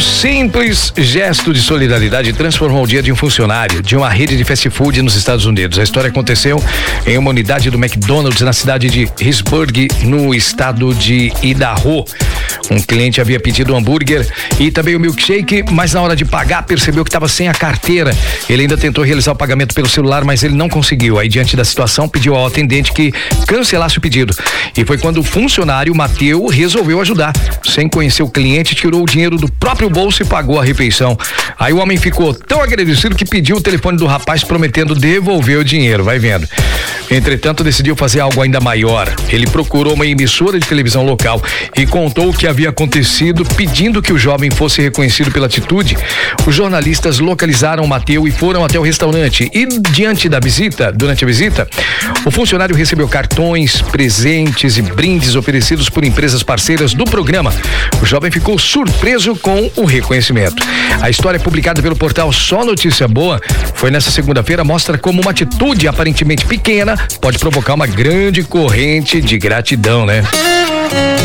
simples gesto de solidariedade transformou o dia de um funcionário de uma rede de fast food nos Estados Unidos. A história aconteceu em uma unidade do McDonald's na cidade de Harrisburg, no estado de Idaho. Um cliente havia pedido um hambúrguer e também o milkshake, mas na hora de pagar percebeu que estava sem a carteira. Ele ainda tentou realizar o pagamento pelo celular, mas ele não conseguiu. Aí, diante da situação, pediu ao atendente que cancelasse o pedido. E foi quando o funcionário, Mateu, resolveu ajudar. Sem conhecer o cliente, tirou o dinheiro do próprio bolso e pagou a refeição. Aí o homem ficou tão agradecido que pediu o telefone do rapaz, prometendo devolver o dinheiro, vai vendo. Entretanto, decidiu fazer algo ainda maior. Ele procurou uma emissora de televisão local e contou o que havia acontecido, pedindo que o jovem fosse reconhecido pela atitude. Os jornalistas localizaram o Mateu e foram até o restaurante. E durante a visita, o funcionário recebeu cartões, presentes e brindes oferecidos por empresas parceiras do programa. O jovem ficou surpreso com o reconhecimento. A história publicada pelo portal Só Notícia Boa foi nessa segunda-feira, mostra como uma atitude aparentemente pequena pode provocar uma grande corrente de gratidão, né?